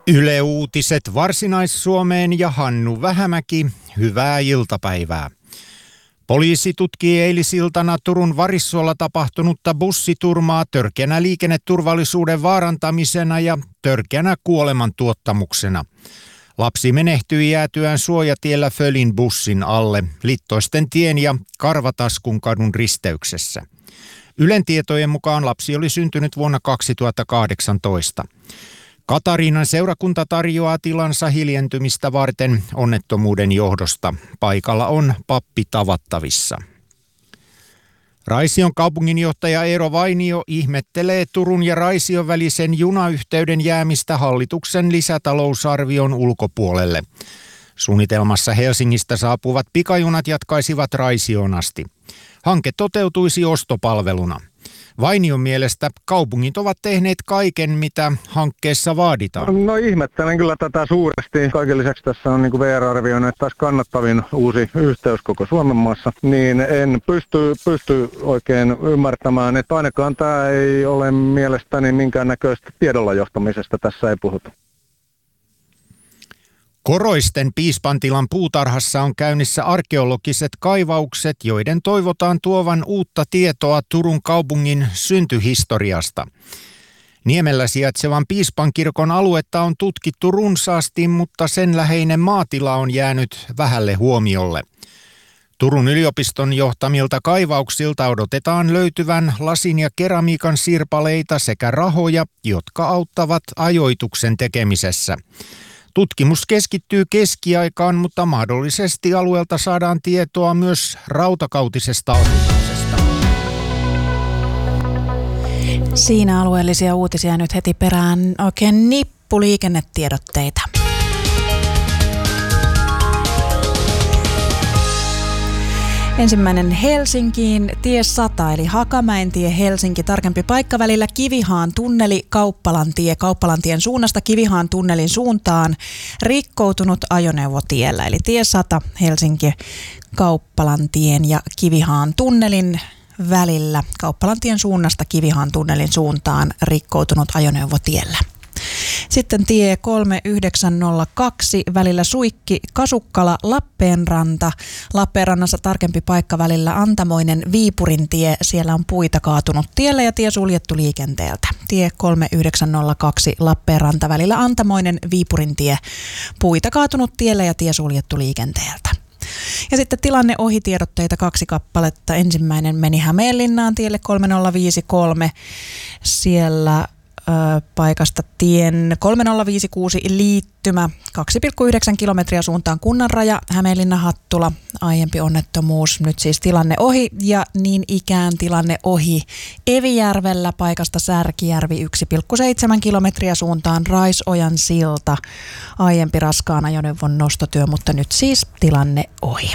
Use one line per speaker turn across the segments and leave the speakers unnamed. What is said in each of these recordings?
Yle Uutiset Varsinais-Suomeen ja Hannu Vähämäki, hyvää iltapäivää. Poliisi tutkii eilisiltana Turun Varissuolla tapahtunutta bussiturmaa törkeänä liikenneturvallisuuden vaarantamisena ja törkeänä kuolemantuottamuksena. Lapsi menehtyi jäätyään suojatiellä Fölin bussin alle Littoisten tien ja Karvataskun kadun risteyksessä. Ylen tietojen mukaan lapsi oli syntynyt vuonna 2018. Katariinan seurakunta tarjoaa tilansa hiljentymistä varten onnettomuuden johdosta. Paikalla on pappi tavattavissa. Raision kaupunginjohtaja Eero Vainio ihmettelee Turun ja Raision välisen junayhteyden jäämistä hallituksen lisätalousarvion ulkopuolelle. Suunnitelmassa Helsingistä saapuvat pikajunat jatkaisivat Raisioon asti. Hanke toteutuisi ostopalveluna. Vainion mielestä kaupungit ovat tehneet kaiken, mitä hankkeessa vaaditaan.
No ihmettelen kyllä tätä suuresti. Kaiken lisäksi tässä on VR arvioinut, että taas kannattavin uusi yhteys koko Suomen maassa. Niin en pysty oikein ymmärtämään, että ainakaan tämä ei ole mielestäni minkäännäköistä tiedolla johtamisesta. Tässä ei puhuta.
Koroisten Piispantilan puutarhassa on käynnissä arkeologiset kaivaukset, joiden toivotaan tuovan uutta tietoa Turun kaupungin syntyhistoriasta. Niemellä sijaitsevan Piispankirkon aluetta on tutkittu runsaasti, mutta sen läheinen maatila on jäänyt vähälle huomiolle. Turun yliopiston johtamilta kaivauksilta odotetaan löytyvän lasin ja keramiikan sirpaleita sekä rahoja, jotka auttavat ajoituksen tekemisessä. Tutkimus keskittyy keskiaikaan, mutta mahdollisesti alueelta saadaan tietoa myös rautakautisesta asutuksesta.
Siinä alueellisia uutisia nyt heti perään oikein nippu liikennetiedotteita. Ensimmäinen Helsinkiin, tie 100 eli Hakamäentie Helsinki, tarkempi paikka välillä Kivihaan tunneli, Kauppalantien suunnasta Kivihaan tunnelin suuntaan rikkoutunut ajoneuvotiellä. Eli tie 100 Helsinki Kauppalantien ja Kivihaan tunnelin välillä Kauppalantien suunnasta Kivihaan tunnelin suuntaan rikkoutunut ajoneuvotiellä. Sitten tie 3902 välillä Suikki-Kasukkala Lappeenranta. Lappeenrannassa tarkempi paikka välillä Antamoinen Viipurintie. Siellä on puita kaatunut tiellä ja tie suljettu liikenteeltä. Tie 3902 Lappeenranta välillä Antamoinen Viipurintie. Puita kaatunut tiellä ja tie suljettu liikenteeltä. Ja sitten tilanne ohitiedotteita 2 kappaletta. Ensimmäinen meni Hämeenlinnaan tielle 3053. Siellä paikasta tien 3056 liittymä 2,9 kilometriä suuntaan Kunnanraja, Hämeenlinna-Hattula, aiempi onnettomuus, nyt siis tilanne ohi ja niin ikään tilanne ohi Evijärvellä paikasta Särkijärvi 1,7 kilometriä suuntaan Raisojan silta, aiempi raskaan ajoneuvon nostotyö, mutta nyt siis tilanne ohi.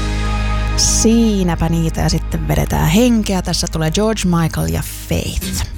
Siinäpä niitä ja sitten vedetään henkeä. Tässä tulee George Michael ja Faith.